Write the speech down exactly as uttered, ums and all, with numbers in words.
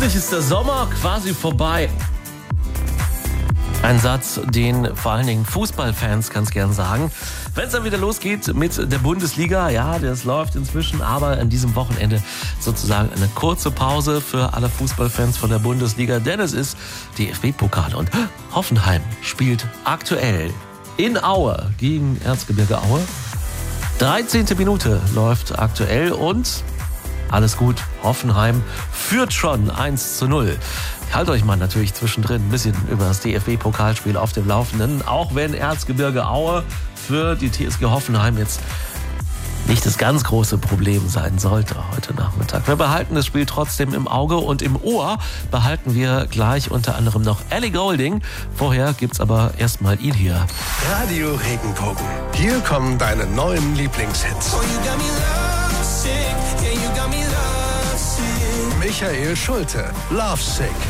Endlich ist der Sommer quasi vorbei. Ein Satz, den vor allen Dingen Fußballfans ganz gern sagen. Wenn es dann wieder losgeht mit der Bundesliga, ja, das läuft inzwischen, aber an diesem Wochenende sozusagen eine kurze Pause für alle Fußballfans von der Bundesliga, denn es ist D F B-Pokal und Hoffenheim spielt aktuell in Aue gegen Erzgebirge Aue. dreizehnte Minute läuft aktuell und alles gut, Hoffenheim führt schon eins zu null. Ich halte euch mal natürlich zwischendrin ein bisschen über das D F B-Pokalspiel auf dem Laufenden, auch wenn Erzgebirge Aue für die T S G Hoffenheim jetzt nicht das ganz große Problem sein sollte heute Nachmittag. Wir behalten das Spiel trotzdem im Auge und im Ohr behalten wir gleich unter anderem noch Ellie Goulding. Vorher gibt's aber erstmal ihn hier. Radio Regenbogen. Hier kommen deine neuen Lieblingshits. Michael Schulte, Lovesick.